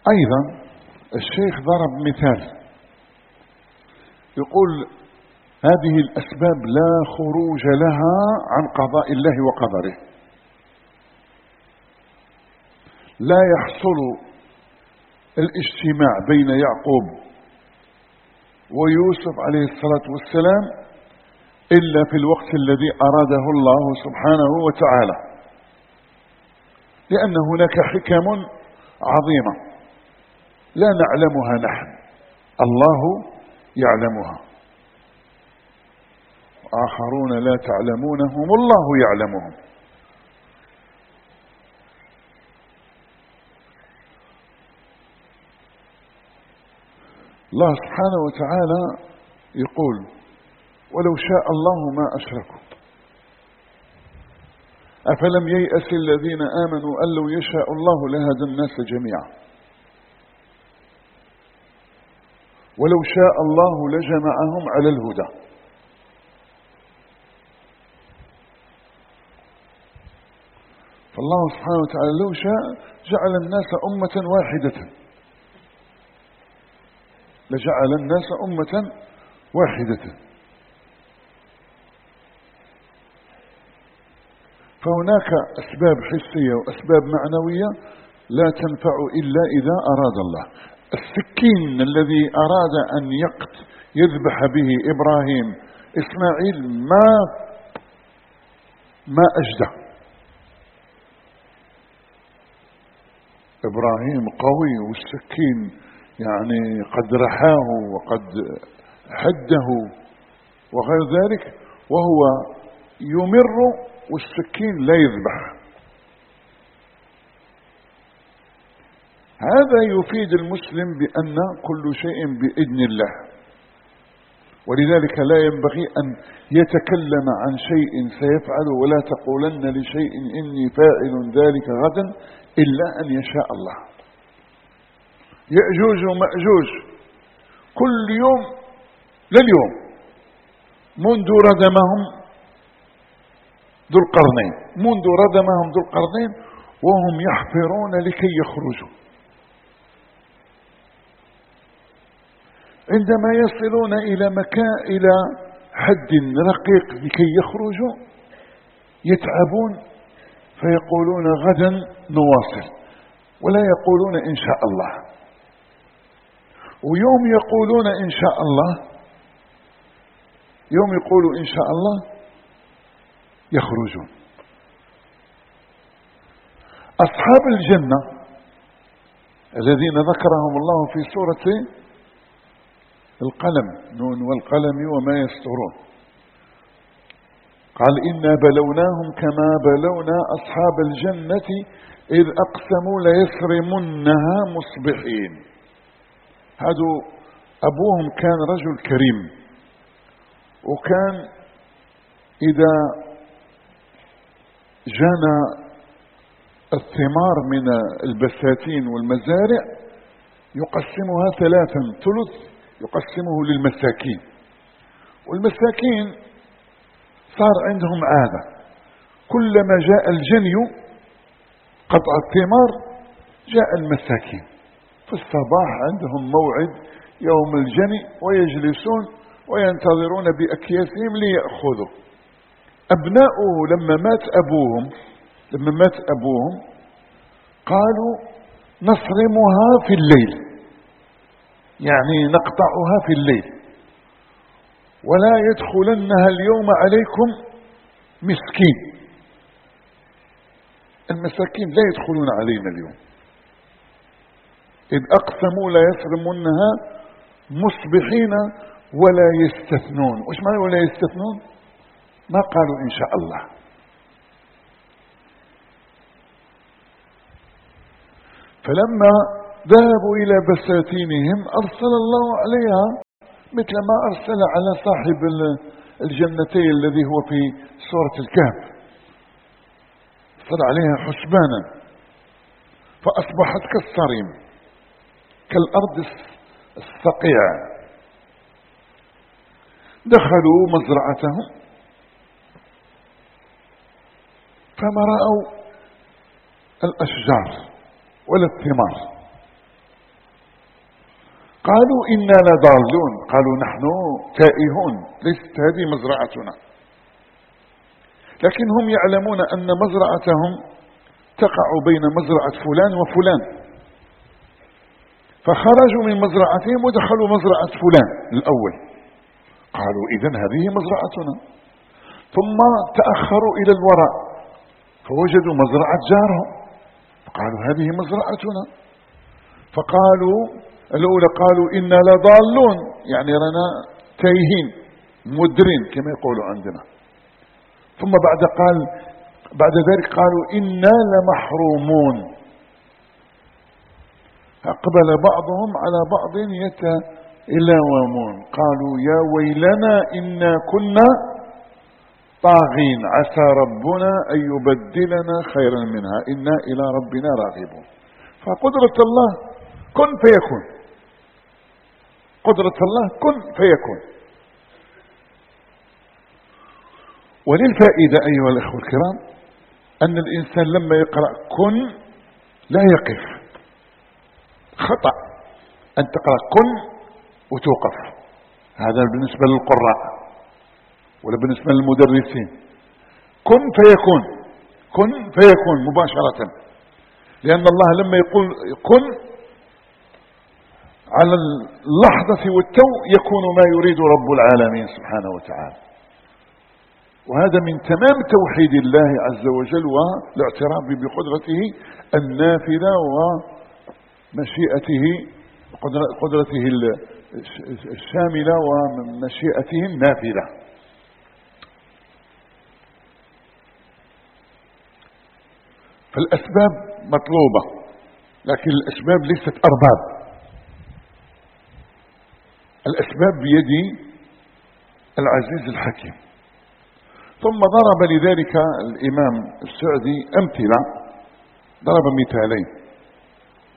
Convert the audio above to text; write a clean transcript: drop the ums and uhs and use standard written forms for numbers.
أيضا الشيخ ضرب مثال، يقول هذه الأسباب لا خروج لها عن قضاء الله وقدره. لا يحصل الاجتماع بين يعقوب ويوسف عليه الصلاة والسلام إلا في الوقت الذي أراده الله سبحانه وتعالى، لأن هناك حكم عظيمة لا نعلمها نحن، الله يعلمها، آخرون لا تعلمونهم الله يعلمهم. الله سبحانه وتعالى يقول ولو شاء الله ما أشركوا أفلم ييأس الذين آمنوا أن لو يشاء الله لهدى الناس جميعا ولو شاء الله لجمعهم على الهدى. فالله سبحانه وتعالى لو شاء جعل الناس أمة واحدة، لجعل الناس أمة واحدة. فهناك أسباب حسية وأسباب معنوية لا تنفع إلا إذا أراد الله. السكين الذي أراد أن يذبح به إبراهيم إسماعيل ما أجده. إبراهيم قوي والسكين يعني قد رحاه وقد حده وغير ذلك، وهو يمر والسكين لا يذبح. هذا يفيد المسلم بأن كل شيء بإذن الله، ولذلك لا ينبغي أن يتكلم عن شيء سيفعل ولا تقولن لشيء إني فاعل ذلك غدا إلا أن يشاء الله. يأجوج ومأجوج كل يوم لليوم منذ ردمهم ذو القرنين وهم يحفرون لكي يخرجوا. عندما يصلون إلى حد رقيق لكي يخرجوا يتعبون فيقولون غدا نواصل، ولا يقولون إن شاء الله. ويوم يقولون إن شاء الله، يوم يقولوا إن شاء الله يخرجون. أصحاب الجنة الذين ذكرهم الله في سورة القلم نون والقلم وما يسطرون، قال إنا بلوناهم كما بلونا أصحاب الجنة إذ أقسموا ليصرمنها مصبحين. هذا أبوهم كان رجل كريم، وكان إذا جنى الثمار من البساتين والمزارع يقسمها ثلاثا، ثلث يقسمه للمساكين، والمساكين صار عندهم عادة كلما جاء الجني قطع الثمار جاء المساكين في الصباح عندهم موعد يوم الجني ويجلسون وينتظرون بأكياسهم ليأخذوا. أبناؤه لما مات أبوهم قالوا نصرمها في الليل، يعني نقطعها في الليل، ولا يدخلنها اليوم عليكم مسكين. المساكين لا يدخلون علينا اليوم. إذ أقسموا لا يصرمنها مصبحين ولا يستثنون. وش معنى ولا يستثنون؟ ما قالوا إن شاء الله. فلما ذهبوا إلى بساتينهم أرسل الله عليها مثل ما أرسل على صاحب الجنتين الذي هو في سورة الكهف، أرسل عليها حسبانا فأصبحت كالصريم كالأرض الصقيع. دخلوا مزرعتهم فما رأوا الأشجار ولا الثمار، قالوا إنا لضالون، قالوا نحن تائهون، ليست هذه مزرعتنا. لكن هم يعلمون أن مزرعتهم تقع بين مزرعة فلان وفلان، فخرجوا من مزرعتهم ودخلوا مزرعة فلان الأول، قالوا إذن هذه مزرعتنا. ثم تأخروا إلى الوراء فوجدوا مزرعة جارهم، قالوا هذه مزرعتنا. فقالوا الأولى قالوا إنا لضالون، يعني لنا تايهين مدرين كما يقولوا عندنا. ثم بعد ذلك قالوا إنا لمحرومون. أقبل بعضهم على بعض يتلاومون، قالوا يا ويلنا إنا كنا طاغين عسى ربنا أن يبدلنا خيرا منها إنا إلى ربنا راغبون. فقدرة الله كن فيكون، قدرة الله كن فيكون. وللفائدة أيها الأخوة الكرام أن الإنسان لما يقرأ كن لا يقف، خطأ أن تقرأ كن وتوقف، هذا بالنسبة للقراء ولا بالنسبة للمدرسين. كن فيكون، كن فيكون مباشرة، لأن الله لما يقول كن على اللحظة والتو يكون ما يريد رب العالمين سبحانه وتعالى. وهذا من تمام توحيد الله عز وجل والاعتراف بقدرته النافذة ومشيئته، قدرته الشاملة ومشيئته النافذة. فالأسباب مطلوبة، لكن الأسباب ليست أرباب، الأسباب بيد العزيز الحكيم. ثم ضرب لذلك الإمام السعدي أمثلة، ضرب مثالين.